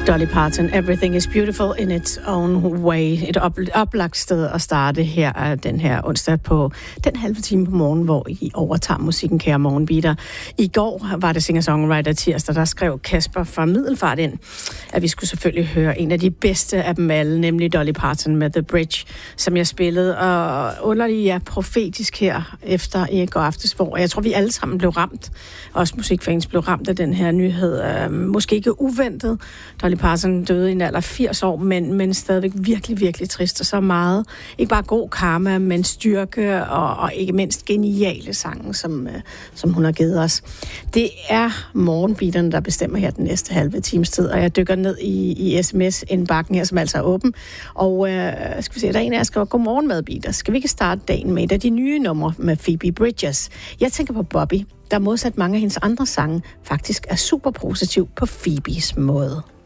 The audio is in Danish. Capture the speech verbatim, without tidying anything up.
Dolly Parton, Everything is Beautiful in its Own Way. Et op- oplagt sted at starte her den her onsdag på den halve time på morgen, hvor I overtager musikken, kære morgenbeater. I går var det singer-songwriter tirsdag, der skrev Kasper fra Middelfart ind, at vi skulle selvfølgelig høre en af de bedste af dem alle, nemlig Dolly Parton med The Bridge, som jeg spillede. Og underligt, ja, profetisk her efter i går aftes, hvor jeg tror, vi alle sammen blev ramt. Også musikfans blev ramt af den her nyhed. Øh, måske ikke uventet. Dolly Parton døde i en alder af firs år, men, men stadigvæk virkelig, virkelig trist og så meget. Ikke bare god karma, men styrke og, og ikke mindst geniale sange, som, øh, som hun har givet os. Det er morgenbeaterne, der bestemmer her den næste halve times tid, og jeg dykker ned i, i sms-indbakken her, som altså er åben. Og øh, skal vi se, der er en af jer, der skriver, godmorgen medbeater. Skal vi ikke starte dagen med et af de nye numre med Phoebe Bridgers? Jeg tænker på Bobby, der modsat mange af hendes andre sange faktisk er super positiv på Phoebes måde.